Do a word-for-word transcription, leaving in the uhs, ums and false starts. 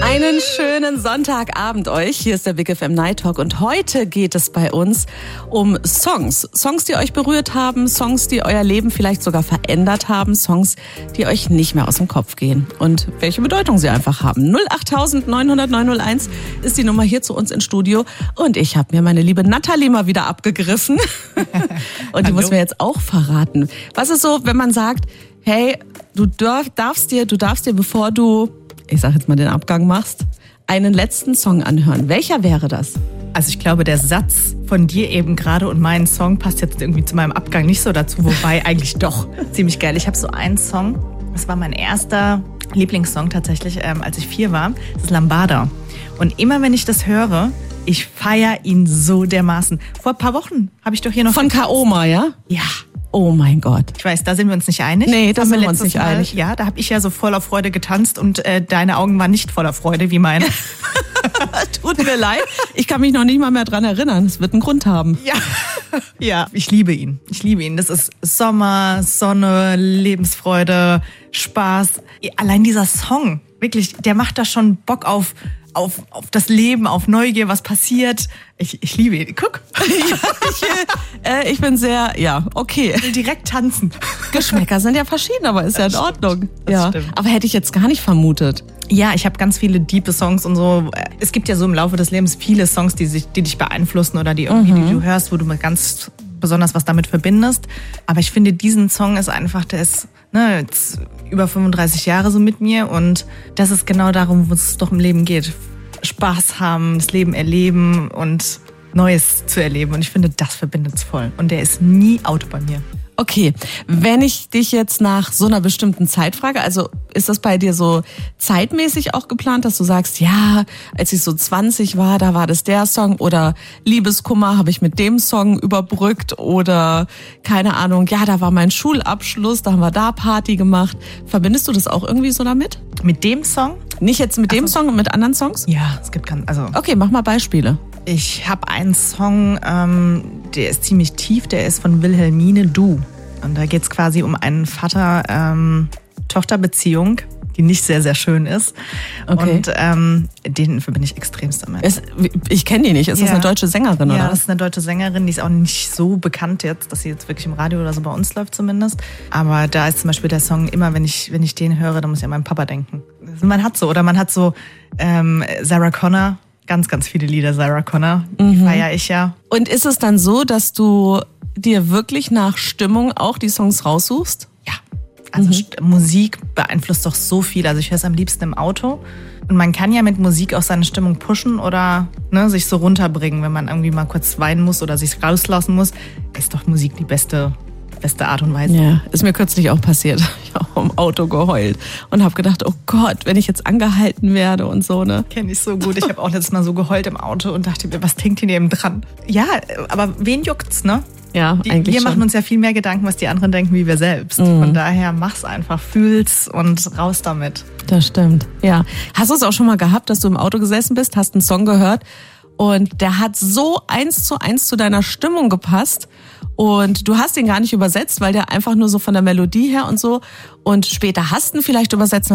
Einen schönen Sonntagabend euch. Hier ist der Big F M Night Talk und heute geht es bei uns um Songs. Songs, die euch berührt haben, Songs, die euer Leben vielleicht sogar verändert haben, Songs, die euch nicht mehr aus dem Kopf gehen und welche Bedeutung sie einfach haben. null acht neun null null neun null eins ist die Nummer hier zu uns ins Studio und ich habe mir meine liebe Nathalie mal wieder abgegriffen und die muss mir jetzt auch verraten. Was ist so, wenn man sagt, hey, du darfst dir, du darfst dir, bevor du, ich sag jetzt mal den Abgang machst, einen letzten Song anhören. Welcher wäre das? Also ich glaube, der Satz von dir eben gerade und mein Song passt jetzt irgendwie zu meinem Abgang nicht so dazu, wobei eigentlich doch ziemlich geil. Ich habe so einen Song, das war mein erster Lieblingssong tatsächlich, ähm, als ich vier war. Das ist Lambada. Und immer wenn ich das höre, ich feiere ihn so dermaßen. Vor ein paar Wochen habe ich doch hier noch... Von Kaoma, ja? Ja. Oh mein Gott. Ich weiß, da sind wir uns nicht einig. Nee, da sind wir uns nicht Mal, einig. Ja, da habe ich ja so voller Freude getanzt und äh, deine Augen waren nicht voller Freude wie meine. Tut mir leid. Ich kann mich noch nicht mal mehr dran erinnern. Es wird einen Grund haben. Ja. Ja, ich liebe ihn. Ich liebe ihn. Das ist Sommer, Sonne, Lebensfreude, Spaß. Allein dieser Song, wirklich, der macht da schon Bock auf... Auf, auf das Leben, auf Neugier, was passiert. Ich, ich liebe ihn. Guck. Ja, ich, äh, ich bin sehr, ja, okay. Ich will direkt tanzen. Geschmäcker sind ja verschieden, aber ist das ja in stimmt. Ordnung. Das ja. stimmt. Aber hätte ich jetzt gar nicht vermutet. Ja, ich habe ganz viele diepe Songs und so. Es gibt ja so im Laufe des Lebens viele Songs, die, sich, die dich beeinflussen oder die irgendwie, mhm. die du hörst, wo du ganz besonders was damit verbindest. Aber ich finde, diesen Song ist einfach, der ist... Ne, jetzt über fünfunddreißig Jahre so mit mir und das ist genau darum, wo es doch im Leben geht. Spaß haben, das Leben erleben und Neues zu erleben und ich finde, das verbindet es voll und der ist nie out bei mir. Okay, wenn ich dich jetzt nach so einer bestimmten Zeit frage, also ist das bei dir so zeitmäßig auch geplant, dass du sagst, ja, als ich so zwanzig war, da war das der Song oder Liebeskummer habe ich mit dem Song überbrückt oder keine Ahnung, ja, da war mein Schulabschluss, da haben wir da Party gemacht. Verbindest du das auch irgendwie so damit? Mit dem Song? Nicht jetzt mit dem also, Song, mit anderen Songs? Ja, es gibt ganz, also. Okay, mach mal Beispiele. Ich habe einen Song, ähm, der ist ziemlich tief, der ist von Wilhelmine, Du. Und da geht es quasi um eine Vater-Tochter-Beziehung, die nicht sehr, sehr schön ist. Okay. Und ähm, den verbinde ich extremst damit. Es, ich kenne die nicht. Ist ja. das eine deutsche Sängerin, ja, oder? Ja, das ist eine deutsche Sängerin. Die ist auch nicht so bekannt jetzt, dass sie jetzt wirklich im Radio oder so bei uns läuft zumindest. Aber da ist zum Beispiel der Song, immer wenn ich, wenn ich den höre, dann muss ich an meinen Papa denken. Man hat so, oder man hat so ähm, Sarah Connor. Ganz, ganz viele Lieder Sarah Connor, die mhm. feiere ich ja. Und ist es dann so, dass du dir wirklich nach Stimmung auch die Songs raussuchst? Ja, also mhm. Musik beeinflusst doch so viel. Also ich höre es am liebsten im Auto. Und man kann ja mit Musik auch seine Stimmung pushen oder ne, sich so runterbringen, wenn man irgendwie mal kurz weinen muss oder sich rauslassen muss. Ist doch Musik die beste beste Art und Weise. Ja, ist mir kürzlich auch passiert. Ich habe auch im Auto geheult und habe gedacht, oh Gott, wenn ich jetzt angehalten werde und so, ne? Kenn ich so gut. Ich habe auch letztes Mal so geheult im Auto und dachte mir, was denkt ihr neben dran? Ja, aber wen juckt's, ne? Ja, die, eigentlich Wir schon. machen uns ja viel mehr Gedanken, was die anderen denken, wie wir selbst. Mhm. Von daher mach's einfach, fühl's und raus damit. Das stimmt, ja. Hast du es auch schon mal gehabt, dass du im Auto gesessen bist, hast einen Song gehört und der hat so eins zu eins zu deiner Stimmung gepasst und du hast ihn gar nicht übersetzt, weil der einfach nur so von der Melodie her und so und später hast du ihn vielleicht übersetzt